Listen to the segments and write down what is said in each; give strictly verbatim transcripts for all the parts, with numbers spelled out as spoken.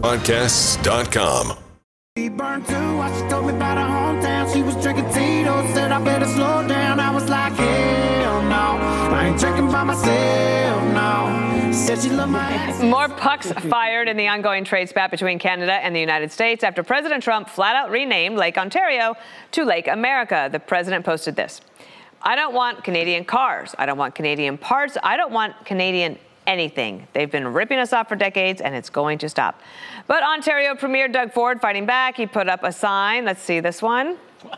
podcasts dot com. She burned too while she told me about her hometown. She was drinking Tito's, said I better slow down. I was like, hell no, I ain't drinking by myself, no. Said she loved my ass. More pucks fired in the ongoing trade spat between Canada and the United States after President Trump flat out renamed Lake Ontario to Lake America. The president posted this: I don't want Canadian cars. I don't want Canadian parts. I don't want Canadian anything. They've been ripping us off for decades, and it's going to stop. But Ontario Premier Doug Ford fighting back. He put up a sign. Let's see this one.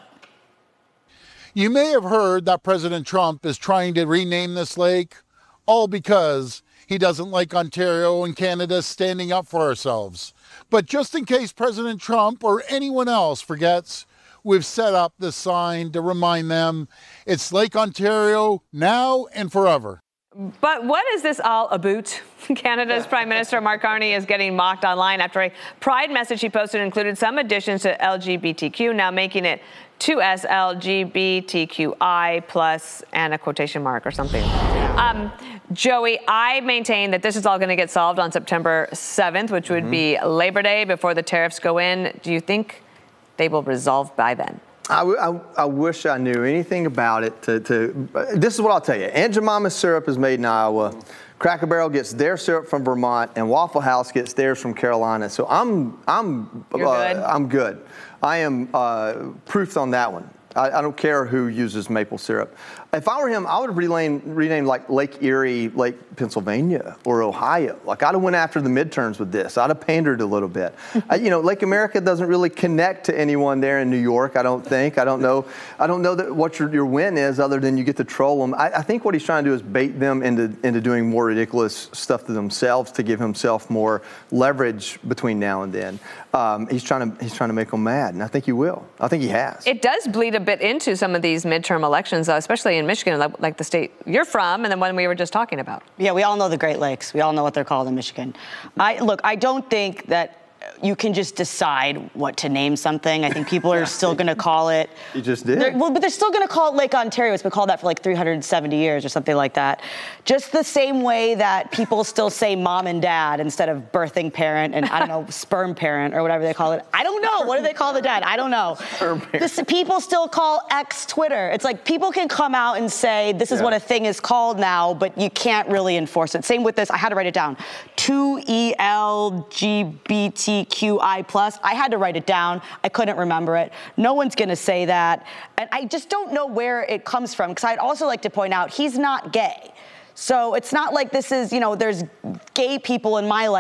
You may have heard that President Trump is trying to rename this lake, all because he doesn't like Ontario and Canada standing up for ourselves. But just in case President Trump or anyone else forgets, we've set up this sign to remind them it's Lake Ontario now and forever. But what is this all about? Canada's Prime Minister Mark Carney is getting mocked online after a pride message he posted included some additions to L G B T Q, now making it two S L G B T Q I plus and a quotation mark or something. Um, Joey, I maintain that this is all going to get solved on September seventh, which would mm-hmm. be Labor Day before the tariffs go in. Do you think they will resolve by then? I, I, I wish I knew anything about it. To, to this is what I'll tell you. Aunt Jemima's syrup is made in Iowa. Cracker Barrel gets their syrup from Vermont, and Waffle House gets theirs from Carolina. So I'm I'm You're uh, good. I'm good. I am uh, proofed on that one. I, I don't care who uses maple syrup. If I were him, I would rename, rename like Lake Erie, Lake Pennsylvania, or Ohio. Like I'd have went after the midterms with this. I'd have pandered a little bit. uh, you know, Lake America doesn't really connect to anyone there in New York. I don't think. I don't know. I don't know that what your, your win is, other than you get to troll them. I, I think what he's trying to do is bait them into into doing more ridiculous stuff to themselves to give himself more leverage between now and then. Um, he's trying to he's trying to make them mad, and I think he will. I think he has. It does bleed a bit into some of these midterm elections, uh, especially in Michigan, like, like the state you're from, and the one we were just talking about. Yeah, we all know the Great Lakes. We all know what they're called in Michigan. I look, I don't think that you can just decide what to name something. I think people are still going to call it. You just did. Well, but they're still going to call it Lake Ontario. It's been called that for like three hundred seventy years or something like that. Just the same way that people still say mom and dad instead of birthing parent and, I don't know, sperm parent or whatever they call it. I don't know. What do they call the dad? I don't know. This, people still call X Twitter. It's like people can come out and say this is yeah. what a thing is called now, but you can't really enforce it. Same with this. I had to write it down. two E L G B T Q I plus. I had to write it down. I couldn't remember it. No one's going to say that. And I just don't know where it comes from, because I'd also like to point out he's not gay. So it's not like this is, you know, there's gay people in my life.